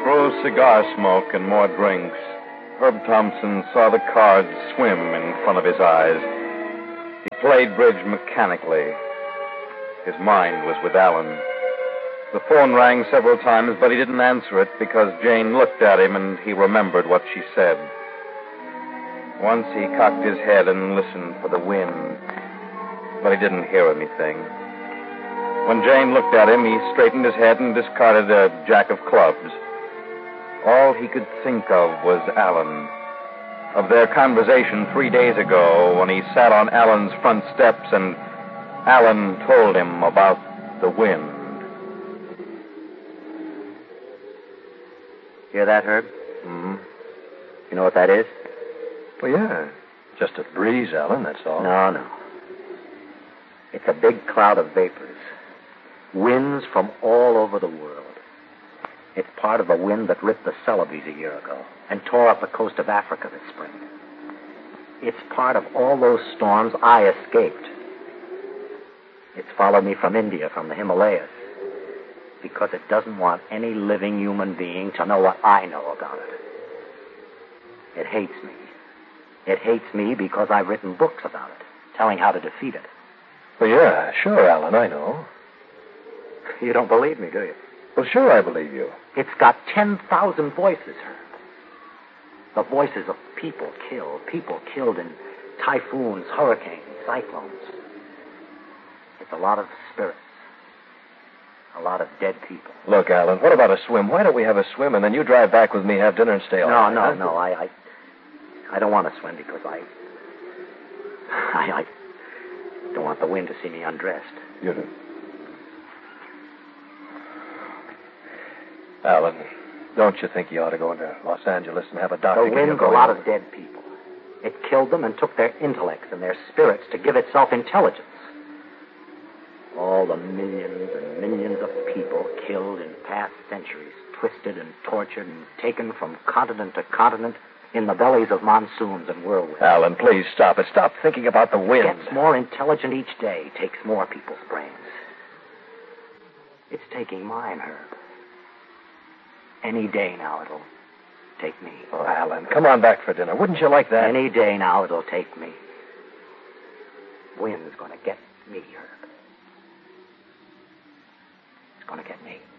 Through cigar smoke and more drinks, Herb Thompson saw the cards swim in front of his eyes. He played bridge mechanically. His mind was with Alan. The phone rang several times, but he didn't answer it because Jane looked at him and he remembered what she said. Once he cocked his head and listened for the wind, but he didn't hear anything. When Jane looked at him, he straightened his head and discarded a jack of clubs. All he could think of was Alan, of their conversation 3 days ago when he sat on Alan's front steps and Alan told him about the wind. Hear that, Herb? Mm-hmm. You know what that is? Well, yeah. Just a breeze, Alan, that's all. No. It's a big cloud of vapors. Winds from all over the world. It's part of the wind that ripped the Celebes a year ago and tore up the coast of Africa this spring. It's part of all those storms I escaped. It's followed me from India, from the Himalayas, because it doesn't want any living human being to know what I know about it. It hates me. It hates me because I've written books about it, telling how to defeat it. Well, yeah, sure, Alan, I know. You don't believe me, do you? Well, sure, I believe you. It's got 10,000 voices, Herb. The voices of people killed in typhoons, hurricanes, cyclones. It's a lot of spirits. A lot of dead people. Look, Alan, what about a swim? Why don't we have a swim and then you drive back with me, have dinner, and stay all night? No. I don't want to swim because I don't want the wind to see me undressed. You do. Alan, don't you think you ought to go into Los Angeles and have a doctor? The wind's a lot of dead people. It killed them and took their intellects and their spirits to give itself intelligence. All the millions and millions of people killed in past centuries, twisted and tortured and taken from continent to continent in the bellies of monsoons and whirlwinds. Alan, please stop it. Stop thinking about the wind. It gets more intelligent each day, takes more people's brains. It's taking mine, Herb. Any day now it'll take me. Oh, Alan, come on back for dinner. Wouldn't you like that? Any day now it'll take me. Wind's going to get me, Herb. It's going to get me.